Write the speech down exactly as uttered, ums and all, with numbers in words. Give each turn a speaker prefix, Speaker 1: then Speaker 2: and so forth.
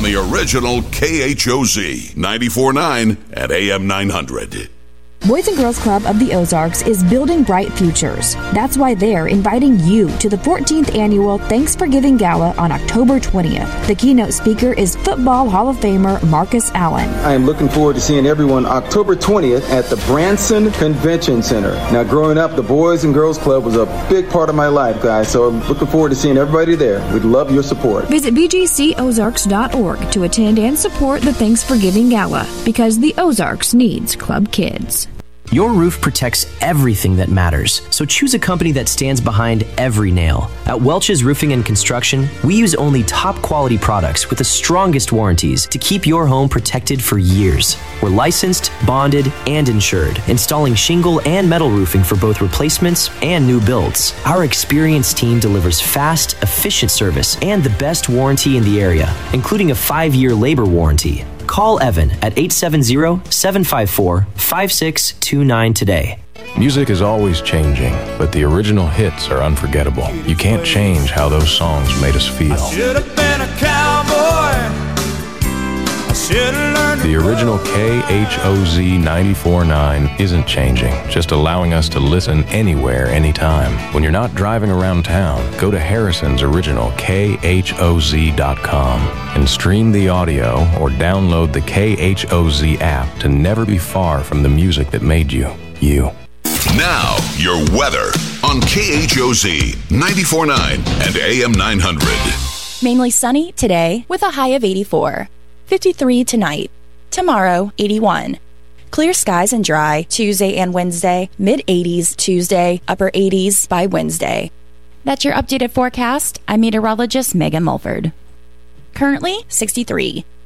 Speaker 1: the original K H O Z ninety-four point nine at A M nine hundred.
Speaker 2: Boys and Girls Club of the Ozarks is building bright futures. That's why they're inviting you to the fourteenth Annual Thanks for Giving Gala on October twentieth. The keynote speaker is Football Hall of Famer Marcus Allen.
Speaker 3: I am looking forward to seeing everyone October twentieth at the Branson Convention Center. Now, growing up, the Boys and Girls Club was a big part of my life, guys, so I'm looking forward to seeing everybody there. We'd love your support.
Speaker 2: Visit b g c ozarks dot org to attend and support the Thanks for Giving Gala, because the Ozarks needs club kids.
Speaker 4: Your roof protects everything that matters, so choose a company that stands behind every nail. At Welch's Roofing and Construction, we use only top quality products with the strongest warranties to keep your home protected for years. We're licensed, bonded, and insured, installing shingle and metal roofing for both replacements and new builds. Our experienced team delivers fast, efficient service and the best warranty in the area, including a five-year labor warranty. Call Evan at eight seven zero, seven five four, five six two nine today.
Speaker 5: Music is always changing, but the original hits are unforgettable. You can't change how those songs made us feel.
Speaker 6: I should have been a cowboy. I should have learned.
Speaker 5: The original K H O Z ninety-four point nine isn't changing, just allowing us to listen anywhere, anytime. When you're not driving around town, go to Harrison's original K H O Z dot com and stream the audio or download the K H O Z app to never be far from the music that made you, you.
Speaker 1: Now, your weather on K H O Z ninety-four point nine and A M nine hundred.
Speaker 7: Mainly sunny today with a high of eighty-four. fifty-three tonight. Tomorrow, eighty-one. Clear skies and dry Tuesday and Wednesday. Mid-eighties Tuesday, upper eighties by Wednesday. That's your updated forecast. I'm meteorologist Megan Mulford. Currently, sixty-three.